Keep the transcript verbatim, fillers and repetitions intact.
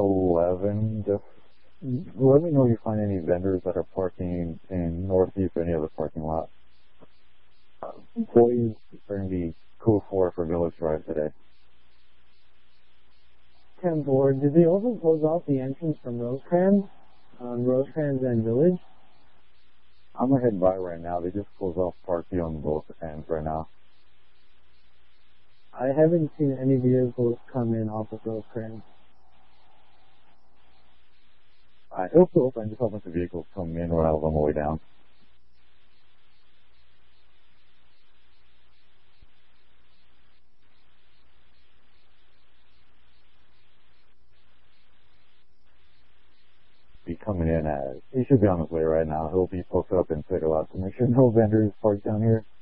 eleven. Just let me know if you find any vendors that are parking in Northeast or any other parking lot. Employees are going to be code four for Village Drive today. ten four, did they also close off the entrance from Rosecrans? On Rosecrans and Village? I'm going to head by right now. They just closed off parking on both ends right now. I haven't seen any vehicles come in off of Rosecrans. I hope so. I just saw a bunch of vehicles come in when I was on the way down. Be coming in at, he should be on his way right now. He'll be posted up in City Lot to make sure no vendors parked down here.